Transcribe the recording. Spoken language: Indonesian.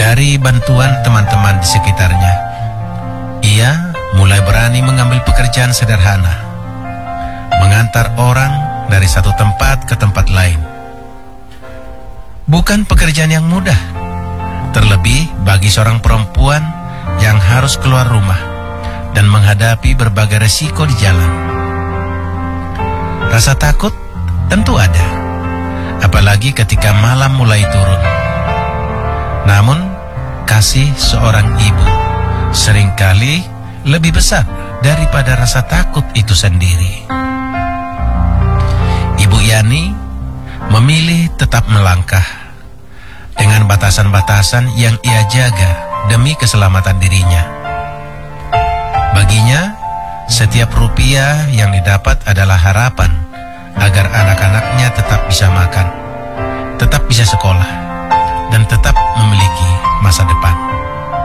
Dari bantuan teman-teman di sekitarnya, ia mulai berani mengambil pekerjaan sederhana, mengantar orang dari satu tempat ke tempat lain. Bukan pekerjaan yang mudah, terlebih bagi seorang perempuan yang harus keluar rumah dan menghadapi berbagai resiko di jalan. Rasa takut tentu ada, apalagi ketika malam mulai turun. Namun, kasih seorang ibu seringkali lebih besar daripada rasa takut itu sendiri. Ibu Yani memilih tetap melangkah dengan batasan-batasan yang ia jaga demi keselamatan dirinya. Baginya, setiap rupiah yang didapat adalah harapan agar anak-anaknya tetap bisa makan, tetap bisa sekolah, dan tetap memiliki masa depan.